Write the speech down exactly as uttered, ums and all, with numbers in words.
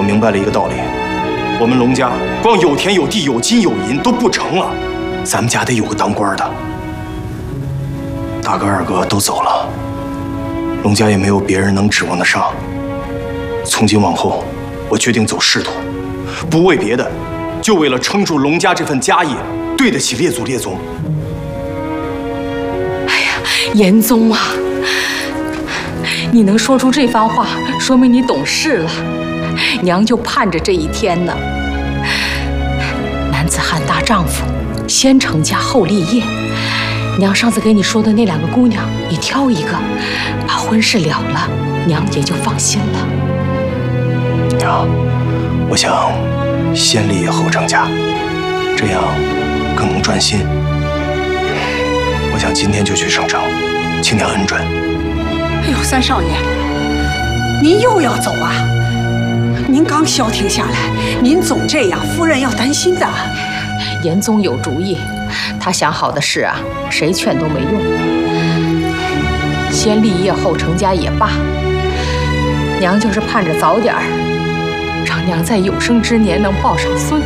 明白了一个道理：我们龙家光有田有地有金有银都不成了，咱们家得有个当官的。大哥二哥都走了，龙家也没有别人能指望得上。从今往后，我决定走仕途，不为别的，就为了撑住龙家这份家业，对得起列祖列宗。 哎呀，严宗啊！ 你能说出这番话，说明你懂事了。娘就盼着这一天呢。男子汉大丈夫，先成家后立业。娘上次给你说的那两个姑娘，你挑一个，把婚事了了，娘也就放心了。 娘，我想先立业后成家，这样更能专心。我想今天就去省城，请娘恩准。 哎呦，三少爷，您又要走啊？您刚消停下来，您总这样，夫人要担心的。 严宗有主意，他想好的事啊，谁劝都没用。先立业后成家也罢，娘就是盼着早点儿，让娘在有生之年能抱上孙子。